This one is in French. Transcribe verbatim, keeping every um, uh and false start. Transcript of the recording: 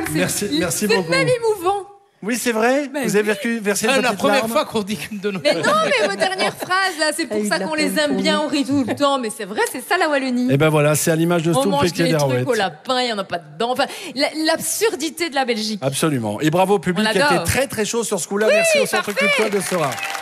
c'est Merci, merci c'est beaucoup. même émouvant. Oui, c'est vrai. Mais Vous avez oui. versé, versé une Ah, la petite première larme. fois qu'on dit que de nos... Mais non, mais vos dernières phrases, là, c'est pour Ah, il ça l'a qu'on fait les aime pour bien, nous. on rit tout le temps. Mais c'est vrai, c'est ça la Wallonie. Et ben voilà, c'est à l'image de On Stoumpe mange et des Kederouet. trucs au lapin, il n'y en a pas dedans. Enfin, la- l'absurdité de la Belgique. Absolument. Et bravo au public On qui a été l'adore. très très chaud sur ce coup-là. Oui, Merci au Centre parfait. culturel de Sora.